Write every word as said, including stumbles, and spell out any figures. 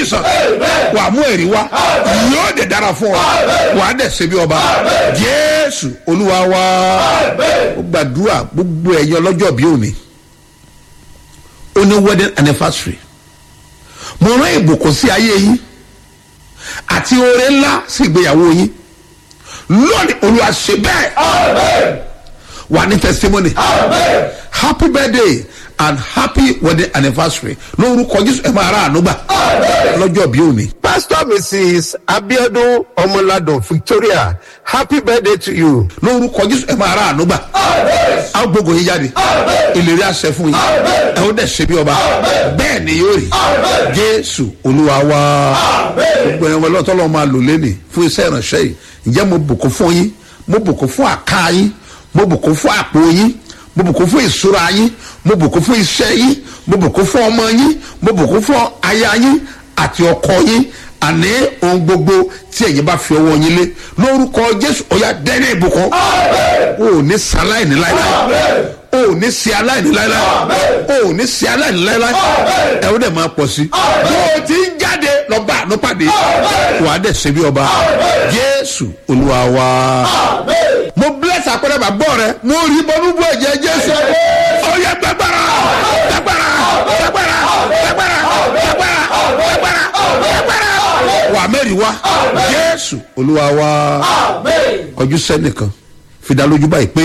ìsàn wà á mú ẹ̀rí wá yóò dẹ̀ dára fún ọ wà á dẹ̀ ṣe bí ọba jésù olúwa wa ó gbàdúrà gbogbo ẹ̀yọ lọ́jọ́ bí òní ó ní wedding anniversary mo rán ìbùkún sí ayé yín àti oore ńlá sí ìgbéyàwó yín lónìí olúwa ṣe bẹ́ẹ̀ wà ní testimony happy birthday and happy wedding anniversary lórúkọ jésù ẹ máa ra àánú gbà lọ́jọ́ bí òní. Pastor Missus Abiodun Ọmọládùn Victoria, happy birthday to you. lórúkọ jésù ẹ máa ra àánú gbà a ó gbógun yín jáde ìlérí àṣẹ fún yín ẹ ó dẹ̀ ṣe bí ọba bẹ́ẹ̀ ni yóò rí jésù olúwa wa gbogbo ẹ̀yàn wọlé ọ̀tọ́ lọ́wọ́ máa lò lẹ́nì fún iṣẹ́ ìrànṣẹ́ yìí ǹjẹ́ mo bùkún fún yín mo bùkún fún àká yín mo bùkún fún àpò yín mo bùkún fún ìṣúra yín mo bùkún fún iṣẹ́ yín mo bùkún fún ọmọ yín mo bùkún fún aya yín àti ọkọ yín àní ohun gbogbo tí ẹ̀yin bá fi ọwọ́ yín lé lórúkọ jésù ọ̀yà dẹ́rẹ́ ìbùkún o ò ní sàláìní láíláí o ò ní sí aláìní láíláí o ò ní sí aláìní láíláí ẹ ó dẹ̀ máa pọ̀ sí bó o ti ń jáde lọ́ba àánú pàdé wà á dẹ̀ ṣe bí ọba jésù olúwa wa mo bless àpẹẹrẹ bàbá rẹ mo rí bọ́nú bọ́ ẹ̀jẹ̀ jésù ọ̀yà gbàgbára gbàgbára gbàgbára gbàgbára gbàgbára gbàgbára gbàgbára wà mẹ́rin wá jésù olúwa wa ọjọ́ sẹ́nìkan fi dá lójú báyìí pé.